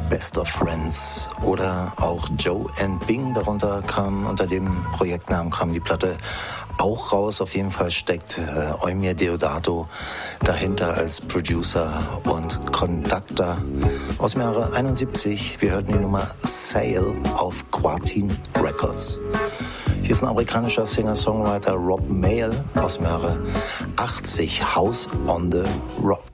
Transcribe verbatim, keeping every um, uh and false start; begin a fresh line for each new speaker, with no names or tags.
Best of Friends oder auch Joe and Bing, darunter kam, unter dem Projektnamen kam die Platte auch raus. Auf jeden Fall steckt äh, Eumir Deodato dahinter als Producer und Conductor aus dem Jahre einundsiebzig. Wir hörten die Nummer Sail auf Quartin Records. Hier ist ein amerikanischer Singer-Songwriter Rob Mayall aus dem Jahre achtzig, House on the Rock.